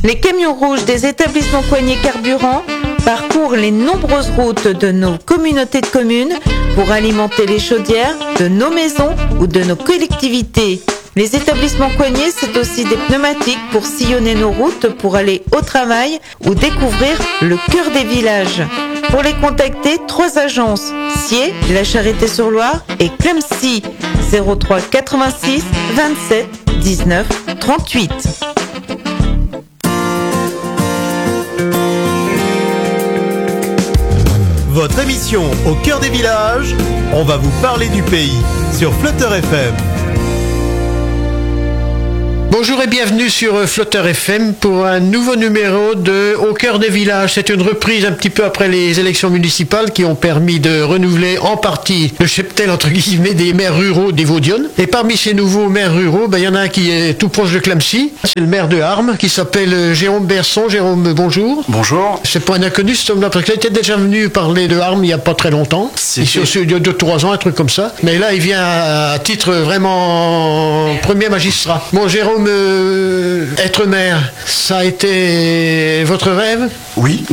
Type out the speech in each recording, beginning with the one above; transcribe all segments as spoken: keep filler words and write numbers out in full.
Les camions rouges des établissements Coignet Carburant parcourent les nombreuses routes de nos communautés de communes pour alimenter les chaudières de nos maisons ou de nos collectivités. Les établissements Coignet, c'est aussi des pneumatiques pour sillonner nos routes pour aller au travail ou découvrir le cœur des villages. Pour les contacter, trois agences, Sier, La Charité-sur-Loire et Clemcy, zéro trois quatre-vingt-six vingt-sept dix-neuf trente-huit. Votre émission au cœur des villages, on va vous parler du pays sur Flutter F M. Bonjour et bienvenue sur Flutter F M pour un nouveau numéro de Au cœur des villages. C'est une reprise un petit peu après les élections municipales qui ont permis de renouveler en partie le cheptel entre guillemets des maires ruraux des Vaudionnes. Et parmi ces nouveaux maires ruraux, ben, il y en a un qui est tout proche de Clemcy. C'est le maire de Armes qui s'appelle Jérôme Berson. Jérôme, bonjour. Bonjour. C'est pas un inconnu cet homme-là parce qu'il était déjà venu parler de Armes il n'y a pas très longtemps. Ici aussi il y a deux trois ans, un truc comme ça. Mais là il vient à titre vraiment premier magistrat. Bon Jérôme, Euh, être maire, ça a été votre rêve ? Oui.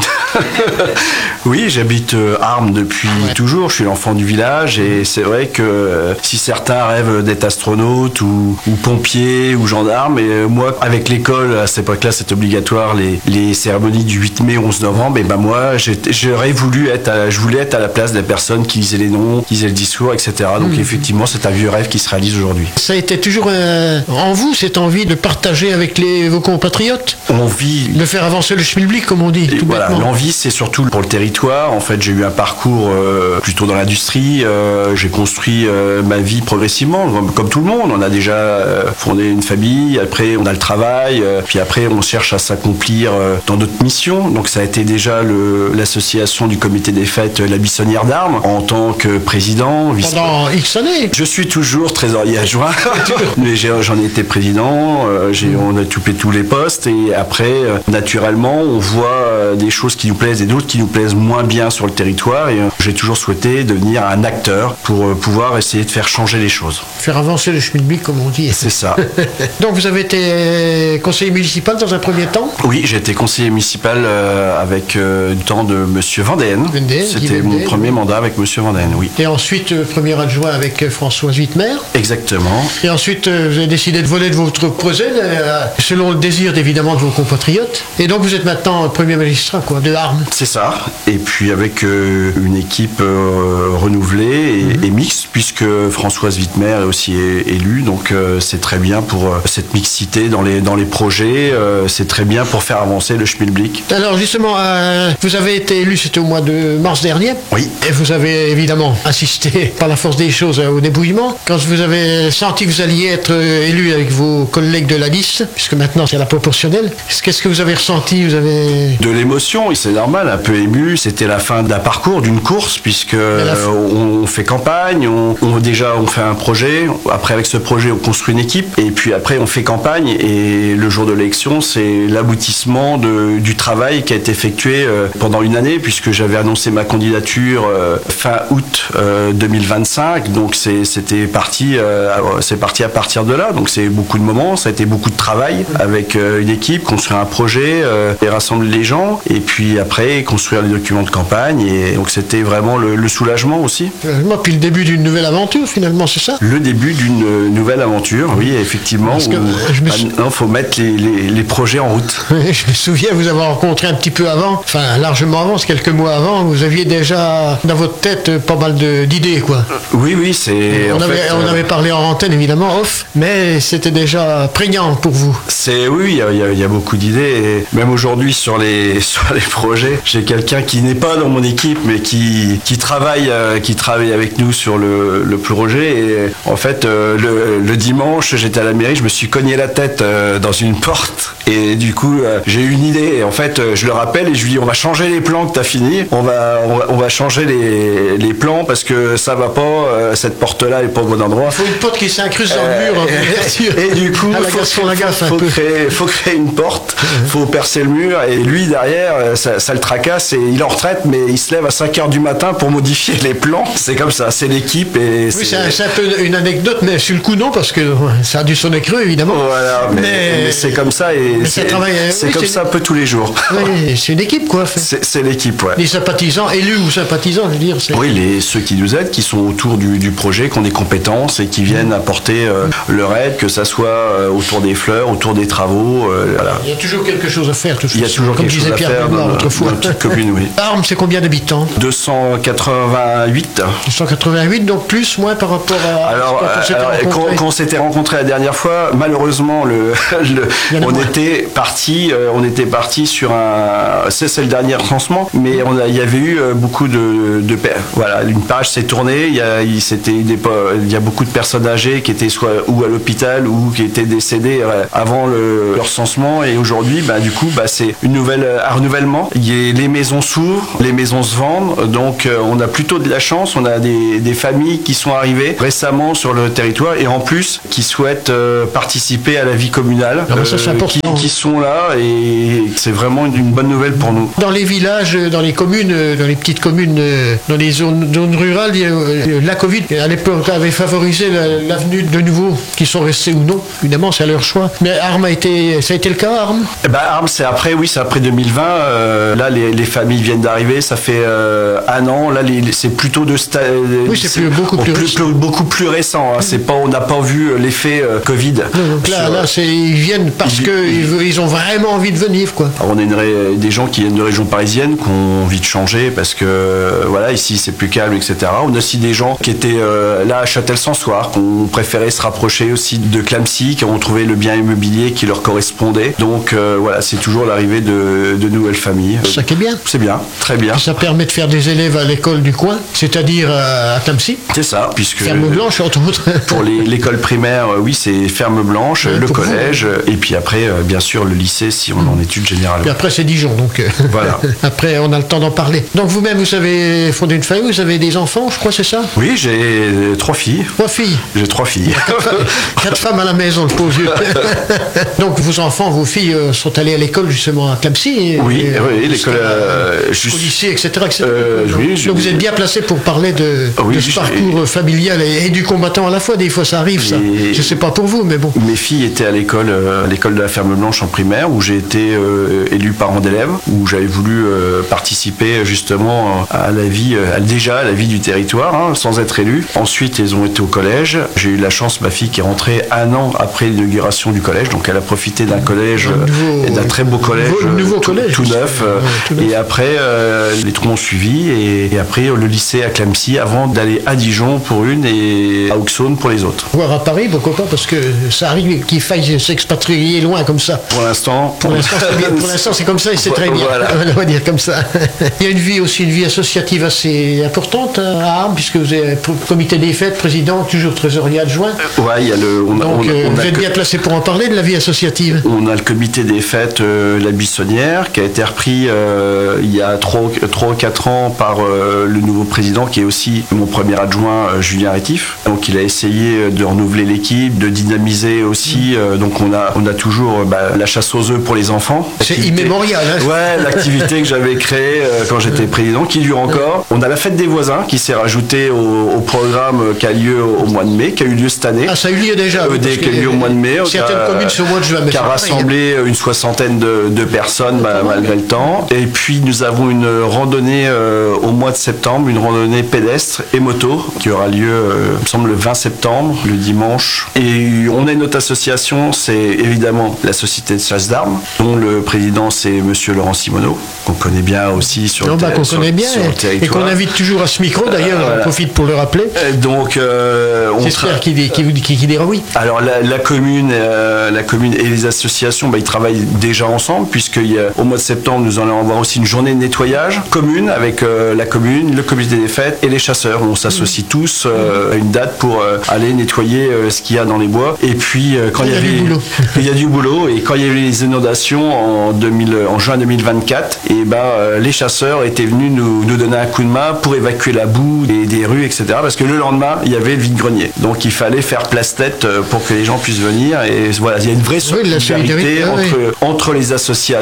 Oui, j'habite euh, Armes depuis ouais. toujours. Je suis l'enfant du village et c'est vrai que euh, si certains rêvent d'être astronaute ou, ou pompier ou gendarme, et euh, moi, avec l'école, à cette époque-là, c'est obligatoire, les, les cérémonies du huit mai, onze novembre, et ben moi, j'aurais voulu être, à, je voulais être à la place des personnes qui lisaient les noms, qui disaient le discours, et cetera. Donc mmh. effectivement, c'est un vieux rêve qui se réalise aujourd'hui. Ça a été toujours euh, en vous, cette envie de partager avec les, vos compatriotes ? Envie. De faire avancer le schmilblick, comme on dit. Et voilà, l'envie, c'est surtout pour le territoire. En fait, j'ai eu un parcours euh, plutôt dans l'industrie. Euh, j'ai construit euh, ma vie progressivement, comme, comme tout le monde. On a déjà euh, fondé une famille, après on a le travail, euh, puis après on cherche à s'accomplir euh, dans notre mission. Donc ça a été déjà le, l'association du comité des fêtes La Buissonnière d'Armes en tant que président. Vice- Pendant X années. Je suis toujours trésorier adjoint, mais j'ai, j'en ai été président. Euh, j'ai, on a occupé tous les postes et après, euh, naturellement, on voit euh, des choses qui nous plaisent et d'autres qui nous plaisent moins bien sur le territoire et euh, j'ai toujours souhaité devenir un acteur pour euh, pouvoir essayer de faire changer les choses. Faire avancer le schmilblick, comme on dit. C'est ça. Donc vous avez été conseiller municipal dans un premier temps ? Oui, j'ai été conseiller municipal euh, avec euh, du temps de Monsieur Vendéenne. Vendéenne C'était mon Vendéenne, premier oui. mandat avec Monsieur Vendéenne, oui. Et ensuite, euh, premier adjoint avec euh, Françoise Wittmer. Exactement. Et ensuite, euh, vous avez décidé de voler de votre projet, euh, selon le désir évidemment de vos compatriotes. Et donc vous êtes maintenant premier magistrat, quoi, de Armes. C'est ça. Et puis avec euh, une équipe euh, renouvelée et, mm-hmm. et mixte, puisque Françoise Wittmer est aussi é- élue. Donc euh, c'est très bien pour euh, cette mixité dans les, dans les projets. Euh, c'est très bien pour faire avancer le schmilblick. Alors justement, euh, vous avez été élu, c'était au mois de mars dernier. Oui. Et vous avez évidemment assisté par la force des choses au débrouillement. Quand vous avez senti que vous alliez être élu avec vos collègues de la liste, puisque maintenant c'est la proportionnelle, qu'est-ce que vous avez ressenti ? Vous avez... De l'émotion, c'est normal, un peu ému. C'était la fin d'un parcours, d'une course, puisque euh, on fait campagne, on, on, déjà on fait un projet, après avec ce projet on construit une équipe, et puis après on fait campagne, et le jour de l'élection c'est l'aboutissement de, du travail qui a été effectué euh, pendant une année, puisque j'avais annoncé ma candidature euh, fin août euh, deux mille vingt-cinq, donc c'est, c'était parti, euh, c'est parti à partir de là, donc c'est beaucoup de moments, ça a été beaucoup de travail avec euh, une équipe, construire un projet, euh, et rassembler les gens, et puis après construire les documents de campagne, et donc c'était vraiment le, le soulagement aussi. Puis le début d'une nouvelle aventure finalement, c'est ça ? Le début d'une euh, nouvelle aventure, oui, effectivement. Parce que où, je me bah, sou... non, faut mettre les, les, les projets en route. Je me souviens vous avoir rencontré un petit peu avant, enfin largement avant, c'est quelques mois avant, vous aviez déjà dans votre tête pas mal de, d'idées, quoi. Oui, oui, c'est... On, en avait, fait, on euh... avait parlé en antenne, évidemment, off, mais c'était déjà prégnant pour vous. C'est, oui, il y a, y, a, y a beaucoup d'idées, et même aujourd'hui sur les, sur les projets, j'ai quelqu'un qui n'est pas dans mon équipe, mais qui, qui, travaille, euh, qui travaille avec nous sur le, le projet, et en fait, euh, le, le dimanche, j'étais à la mairie, je me suis cogné la tête euh, dans une porte, et du coup, euh, j'ai eu une idée, et en fait, euh, je le rappelle, et je lui dis, on va changer les plans que t'as fini, on va, on va, on va changer les, les plans, parce que ça va pas, euh, cette porte-là est pas au bon endroit. Il faut une porte qui s'incruste dans le mur, et, et du coup, il faut, faut, faut, faut, faut, créer, faut créer une porte, faut percer le mur, et lui, derrière, derrière, ça, ça le tracasse et il est en retraite, mais il se lève à cinq heures du matin pour modifier les plans. C'est comme ça, c'est l'équipe. Et oui, c'est un, c'est un peu une anecdote, mais sur le coup non, parce que ça a dû sonner creux, évidemment. Voilà, mais, mais, mais c'est comme ça et c'est, travaille, c'est oui, comme c'est ça un peu tous les jours. Oui, c'est une équipe, quoi. C'est, c'est l'équipe, ouais. Les sympathisants, élus ou sympathisants, je veux dire. C'est... Oui, les, ceux qui nous aident, qui sont autour du, du projet, qui ont des compétences et qui viennent apporter euh, leur aide, que ça soit euh, autour des fleurs, autour des travaux. Euh, voilà. Il y a toujours quelque chose à faire, tout Il y a toujours comme quelque chose disait à Pierre faire Benoît dans autrefois. notre commune, oui. Armes, c'est combien d'habitants? deux cent quatre-vingt-huit. deux cent quatre-vingt-huit, donc plus, moins par rapport à. Alors, alors quand, quand on s'était rencontrés la dernière fois, malheureusement, le, le on moins. était parti, euh, on était parti sur un. C'est, c'est le dernier recensement, mais on a, il y avait eu beaucoup de, de voilà, une page s'est tournée. Il y a, il, c'était des, il y a beaucoup de personnes âgées qui étaient soit ou à l'hôpital ou qui étaient décédées avant le, le recensement. Et aujourd'hui, bah, du coup, bah, c'est une nouvelle, un renouvellement. Il y a, les maisons s'ouvrent, les maisons se vendent. Donc, euh, on a plutôt de la chance. On a des, des familles qui sont arrivées récemment sur le territoire et en plus qui souhaitent euh, participer à la vie communale, ah, ça, euh, qui, qui sont là et c'est vraiment une, une bonne nouvelle pour nous. Dans les villages, dans les communes, dans les petites communes, dans les zones, zones rurales, la Covid à l'époque avait favorisé l'avenue de nouveaux qui sont restés ou non. Évidemment, c'est à leur choix. Mais Armes a été, ça a été le cas, Armes. Eh ben, Armes, c'est après, oui, c'est après deux mille vingt. Euh, là, les, les familles viennent d'arriver. Ça fait euh, un an. Là, les, c'est plutôt de sta- oui, c'est, c'est plus, beaucoup plus, plus, récent. plus beaucoup plus récent. Hein. C'est pas, on n'a pas vu l'effet euh, Covid. Non, donc là, sur, là, c'est, ils viennent parce ils, que ils, ils ont vraiment envie de venir, quoi. Alors, on a une ré, des gens qui viennent de région parisienne qui ont envie de changer parce que euh, voilà, ici c'est plus calme, et cetera. On a aussi des gens qui étaient euh, là à Châtel-Sans-Soir, qui ont préféré se rapprocher aussi de Clamecy, qui ont trouvé le bien immobilier qui leur correspondait. Donc euh, voilà, c'est toujours l'arrivée de, de nouvelles familles. Ça qui est bien. C'est bien, très bien. Ça permet de faire des élèves à l'école du coin, c'est-à-dire à Clamecy. C'est ça, puisque Ferme Blanche entre autres. Pour les, l'école primaire, oui, c'est Ferme Blanche, ouais, le collège, vous. Et puis après, euh, bien sûr, le lycée si on est en études générales. Et après, c'est Dijon, donc. Euh, voilà. Après, on a le temps d'en parler. Donc vous-même, vous avez fondé une famille, vous avez des enfants, je crois, c'est ça? Oui, j'ai trois filles. Trois filles. J'ai trois filles. Quatre, quatre femmes à la maison, le pauvre vieux. Donc vos enfants, vos filles euh, sont allés à l'école justement à Clamecy. Oui, et, oui, l'école, euh, juste, au lycée, et cetera, et cetera. Euh, donc, oui, donc vous êtes bien placé pour parler de, oui, de ce parcours familial et, et du combattant à la fois. Des fois, ça arrive, ça. Je ne sais pas pour vous, mais bon. Mes filles étaient à l'école, euh, à l'école de la Ferme Blanche en primaire, où j'ai été euh, élu parent d'élève, où j'avais voulu euh, participer justement à la vie, euh, déjà à la vie du territoire, hein, sans être élu. Ensuite, elles ont été au collège. J'ai eu la chance, ma fille qui est rentrée un an après l'inauguration du collège, donc elle a profité d'un collège, nouveau, d'un très beau collège, nouveau, nouveau tout, collège, tout neuf. Euh, tout neuf. Et après, euh, les trous ont suivi, et, et après le lycée à Clamecy, avant d'aller à Dijon pour une et à Auxonne pour les autres. Voir à Paris, pourquoi pas, parce que ça arrive qu'il faille s'expatrier loin comme ça. Pour l'instant, pour l'instant, c'est bien. Pour l'instant, c'est comme ça et c'est très bien. Voilà. On va dire comme ça. Il y a une vie aussi, une vie associative assez importante à Armes, puisque vous êtes comité des fêtes, président, toujours trésorier adjoint. Ouais, il y a le. On a, Donc, on a, on vous a êtes que, bien placé pour en parler de la vie associative. On a le comité des fêtes, euh, la Buissonnière, qui a été repris euh, il y a trois ou quatre ans par euh, le nouveau président, qui est aussi mon premier adjoint, euh, Julien Rétif. Donc, il a essayé de renouveler l'équipe, de dynamiser aussi. Euh, donc, on a, on a toujours bah, la chasse aux œufs pour les enfants. C'est immémorial. Hein. Ouais, l'activité que j'avais créée euh, quand j'étais président, qui dure encore. On a la fête des voisins qui s'est rajoutée au, au programme qui a lieu au mois de mai, qui a eu lieu cette année. Ah, ça a eu lieu déjà. Euh, dès qui a eu lieu au mois de mai. Certaines a, communes sont au mois de juin. Qui a rassemblé une soixantaine de, de personnes bah, malgré le temps. Et puis nous avons une randonnée euh, au mois de septembre, une randonnée pédestre et moto qui aura lieu, euh, il me semble, le vingt septembre, le dimanche. Et on a une autre association, c'est évidemment la Société de chasse d'armes, dont le président c'est Monsieur Laurent Simoneau, qu'on connaît bien aussi sur, non, le, bah, ter- qu'on sur, connaît bien, sur le territoire. Et qu'on invite toujours à ce micro, d'ailleurs, euh, voilà. On profite pour le rappeler. Donc, euh, on J'espère tra- qu'il, qu'il, qu'il, qu'il dira oui. Alors la, la commune, euh, la commune et les associations, bah, ils travaillent déjà ensemble, puisqu'au mois de septembre, nous allons avoir aussi une journée de nettoyage commune avec euh, la commune, le comité des fêtes et les chasseurs. On s'associe mmh. tous euh, à une date pour euh, aller nettoyer euh, ce qu'il y a dans les bois. Et puis euh, quand il y, y, avait, il y a du boulot, et quand il y avait les inondations en, deux mille, en juin deux mille vingt-quatre, et bah, euh, les chasseurs étaient venus nous, nous donner un coup de main pour évacuer la boue des, des rues, et cetera. Parce que le lendemain, il y avait le vide-grenier. Donc il fallait faire place-tête pour que les gens puissent venir. Et voilà, il y a une vraie solidarité oui, entre, oui. entre les associations, qu'ils ont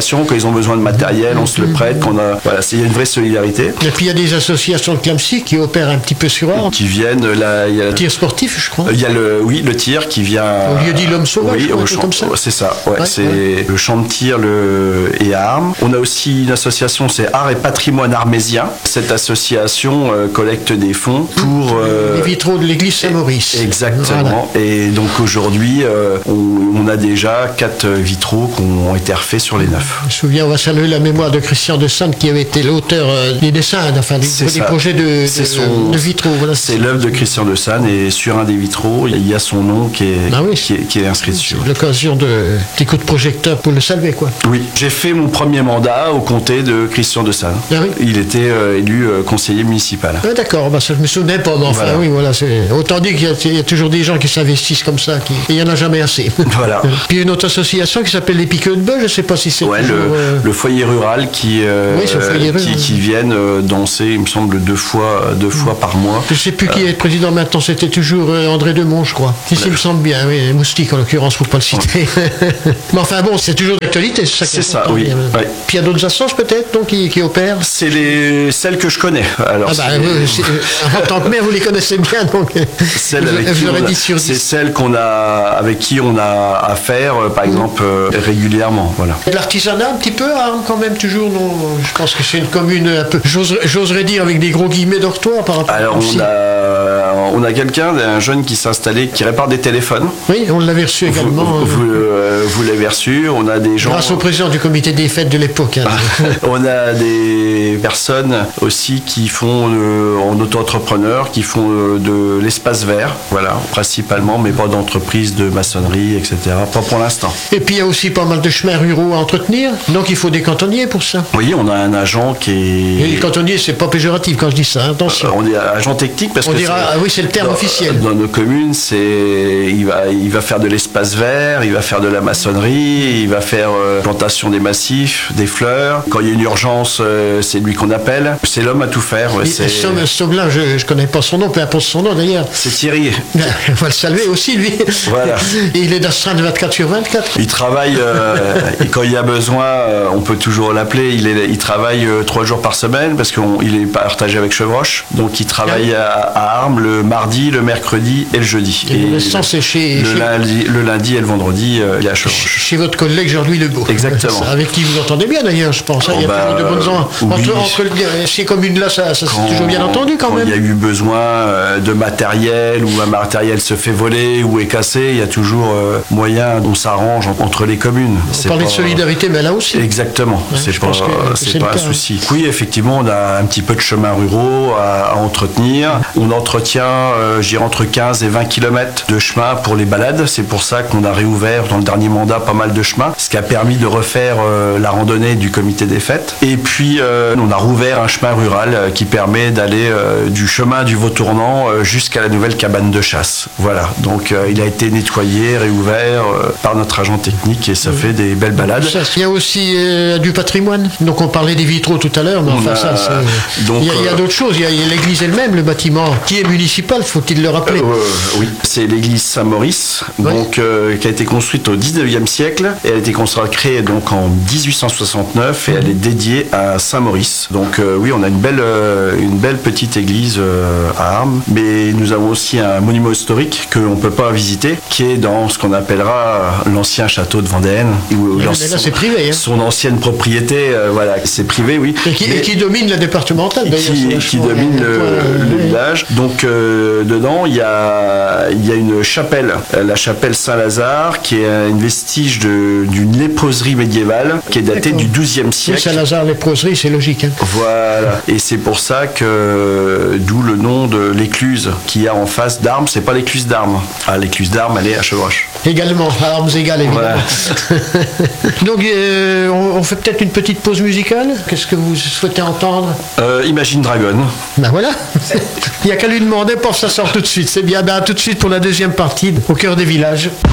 ont besoin de matériel, on se le prête. Qu'on a, voilà, c'est, il y a une vraie solidarité. Et puis il y a des associations de Clamecy qui opèrent un petit peu sur Armes. Qui viennent, là, il y a le tir sportif, je crois. Il y a le, oui, le tir qui vient. Au lieu dit l'homme sauvage, oui, crois, au champ, comme ça. C'est ça. Ouais, ouais, c'est ouais. le champ de tir le, et à Armes. On a aussi une association, c'est Art et Patrimoine Armésien. Cette association euh, collecte des fonds pour euh, les vitraux de l'église Saint-Maurice. Exactement. Voilà. Et donc aujourd'hui, euh, on, on a déjà quatre vitraux qui ont été refaits sur les neuf. Je me souviens, on va saluer la mémoire de Christian de Sande qui avait été l'auteur euh, des dessins, enfin des, des projets de, de, son, de vitraux. Voilà. C'est l'œuvre de Christian de Sande et sur un des vitraux, il y a son nom qui est, ah oui. qui est, qui est inscrit dessus. C'est l'occasion de des coups de projecteur pour le saluer, quoi. Oui, j'ai fait mon premier mandat au comté de Christian de Sande. Ah oui. Il était euh, élu euh, conseiller municipal. Ah, d'accord, bah, ça, je me souvenais pas, mais enfin, voilà. Oui, voilà, c'est... Autant dire qu'il y a, il y a toujours des gens qui s'investissent comme ça, qui... et il n'y en a jamais assez. Voilà. Puis une autre association qui s'appelle les Piqueux de Bœuf, je ne sais pas si c'est ouais, toujours... le, euh... le foyer rural qui, euh, oui, foyer rural. qui, qui viennent euh, danser, il me semble, deux fois, deux fois mmh. par mois. Je ne sais plus euh... qui est le président maintenant, c'était toujours euh, André Demont, je crois. Si, il me semble bien, oui, Moustique en l'occurrence, il ne faut pas le citer. Ouais. Mais enfin bon, c'est toujours d'actualité, c'est ça qui C'est ça, oui. Ouais. Puis il y a d'autres assos peut-être donc, qui, qui opèrent. C'est les... celles que je connais. Alors, ah bah, c'est... Euh, en tant que maire, vous les connaissez bien, donc celles avec qui on a... c'est celles qu'on a, avec qui on a affaire, par exemple, euh, régulièrement. Voilà. De l'artisanat un petit peu, hein, quand même, toujours. Non, je pense que c'est une commune un peu, j'oserais, j'oserais dire avec des gros guillemets dortoirs par rapport Alors, à on a, on a quelqu'un, un jeune qui s'est installé, qui répare des téléphones. Oui, on l'avait reçu également. Vous, vous, euh, vous l'avez reçu. On a des gens. Grâce au président du comité des fêtes de l'époque. Hein. On a des personnes aussi qui font euh, en auto-entrepreneur, qui font euh, de l'espace vert, voilà, principalement, mais pas d'entreprise de maçonnerie, et cetera. Pas pour l'instant. Et puis il y a aussi pas mal de chemins ruraux à entretenir, donc il faut des cantonniers pour ça. Oui, on a un agent qui est. Et les cantonniers, c'est pas péjoratif quand je dis ça, attention. Euh, on est agent technique parce on que. Dira, ah oui, c'est le terme dans, officiel. Dans nos communes, c'est il va, il va faire de l'espace vert, il va faire de la maçonnerie, il va faire euh, plantation des massifs, des fleurs. Quand il y a une urgence, euh, c'est lui qu'on appelle. C'est l'homme à tout faire. Ouais, c'est... Ce homme-là, je, je connais pas son nom, peu importe son nom d'ailleurs. C'est Thierry. On va le saluer aussi, lui. Voilà. Et il est d'astreinte vingt-quatre sur vingt-quatre. Il travaille, euh, et quand il y a besoin, euh, on peut toujours l'appeler. Il, est, il travaille euh, trois jours par semaine parce qu'il est partagé avec Chevroche. Donc il travaille à, à Armes le mardi, le mercredi et le jeudi. Et, et le, c'est chez, le, chez... Lundi, le lundi et le vendredi, euh, il est à Chevroche. Chez votre collègue Jean-Louis Legault. Exactement. Avec qui vous entendez bien d'ailleurs, je pense. Hein. Oh, il y a bah, toujours de bonnes ans. Oui. Entre, entre ces communes-là, ça, ça quand, s'est toujours bien entendu quand, quand même. Il y a eu besoin de matériel, ou un matériel se fait voler ou est cassé, il y a toujours euh, moyen dont s'arrange entre les communes. On parlait pas... de solidarité, mais là aussi. Exactement. Ouais, c'est pas, que, c'est c'est pas un cas, souci. Hein. Oui, effectivement, on a un petit peu de chemins ruraux à, à entretenir. On entretient, euh, j'irai entre quinze et vingt kilomètres de chemin pour les balades. C'est pour ça qu'on a réouvert dans le dernier mandat pas mal de chemins, ce qui a permis de refaire euh, la randonnée du comité des fêtes. Et puis, euh, on a rouvert un chemin rural euh, qui permet d'aller euh, du chemin du Vautournant euh, jusqu'à la nouvelle cabane de chasse. Voilà. Donc, euh, il a été nettoyé, réouvert euh, par notre agent technique et ça mmh. fait des belles balades. Il y a aussi euh, du patrimoine. Donc, on parlait des vitraux tout à l'heure, mais enfin, a, ça, c'est... Donc, il y a, il y a d'autres choses. Il y a, il y a l'église elle-même, le bâtiment qui est municipal, faut-il le rappeler. Euh, oui, c'est l'église Saint-Maurice, oui. donc, euh, qui a été construite au dix-neuvième siècle. Et elle a été consacrée donc, en dix-huit cent soixante-neuf et elle est dédiée à Saint-Maurice. Donc, euh, oui, on a une belle, euh, une belle petite église euh, à Armes. Mais nous avons aussi un monument historique qu'on ne peut pas visiter, qui est dans ce qu'on appellera l'ancien château de Vendéenne. Où mais là, c'est privé. Hein. Son ancienne propriété, euh, voilà, c'est privé, oui. Et qui, mais, et qui domine la départementale, d'ailleurs. Qui, qui domine le, le village. Donc, euh, dedans, il y a, il y a une chapelle, la chapelle Saint-Lazare, qui est un vestige de, d'une léproserie médiévale, qui est datée D'accord. du douzième siècle. Oui, Saint-Lazare, léproserie, c'est logique. Hein. Voilà. Et c'est pour ça que, d'où le nom de l'écluse qu'il y a en face d'Armes. C'est pas l'écluse d'Armes. Ah, l'écluse d'Armes, elle est à Chevroche. Également, à armes égales, évidemment. Voilà. Donc, euh, on, on fait peut-être une petite pause musicale. Qu'est-ce que vous souhaitez entendre? euh, Imagine Dragon. Ben voilà. Il n'y a qu'à lui demander pour que ça sort tout de suite. C'est bien, ben, tout de suite pour la deuxième partie, au cœur des villages.